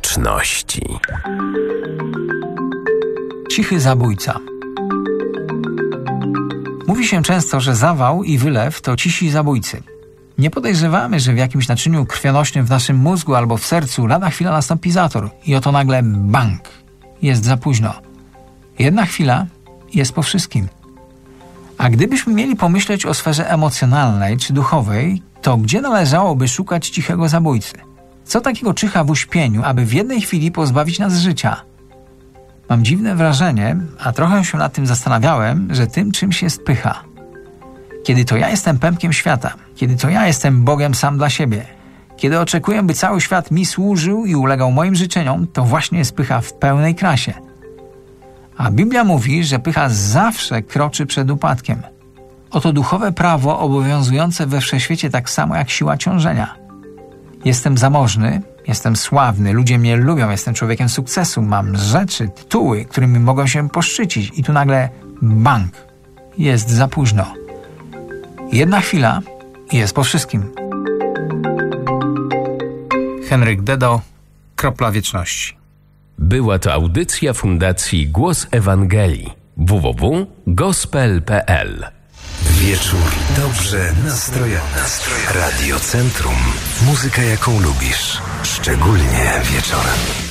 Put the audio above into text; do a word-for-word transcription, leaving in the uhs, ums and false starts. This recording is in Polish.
wieczności. Cichy zabójca. Mówi się często, że zawał i wylew to cisi zabójcy. Nie podejrzewamy, że w jakimś naczyniu krwionośnym w naszym mózgu albo w sercu lada chwila nastąpi zator i oto nagle bang. Jest za późno. Jedna chwila jest po wszystkim. A gdybyśmy mieli pomyśleć o sferze emocjonalnej czy duchowej, to gdzie należałoby szukać cichego zabójcy? Co takiego czyha w uśpieniu, aby w jednej chwili pozbawić nas życia? Mam dziwne wrażenie, a trochę się nad tym zastanawiałem, że tym czymś jest pycha. Kiedy to ja jestem pępkiem świata, kiedy to ja jestem Bogiem sam dla siebie, kiedy oczekuję, by cały świat mi służył i ulegał moim życzeniom, to właśnie jest pycha w pełnej krasie. A Biblia mówi, że pycha zawsze kroczy przed upadkiem. Oto duchowe prawo obowiązujące we wszechświecie tak samo jak siła ciążenia. Jestem zamożny, jestem sławny, ludzie mnie lubią, jestem człowiekiem sukcesu, mam rzeczy, tytuły, którymi mogą się poszczycić i tu nagle bang, jest za późno. Jedna chwila i jest po wszystkim. Henryk Dedo, Kropla Wieczności. Była to audycja Fundacji Głos Ewangelii w w w kropka gospel kropka p l. Wieczór dobrze nastrojony. Radio Centrum. Muzyka, jaką lubisz, szczególnie wieczorem.